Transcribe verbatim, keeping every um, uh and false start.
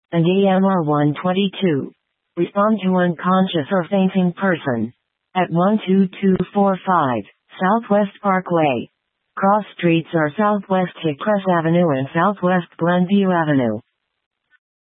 and E M R one twenty-two. Respond to unconscious or fainting person. At one two two four five, Southwest Parkway. Cross streets are Southwest Hillcrest Avenue and Southwest Glenview Avenue.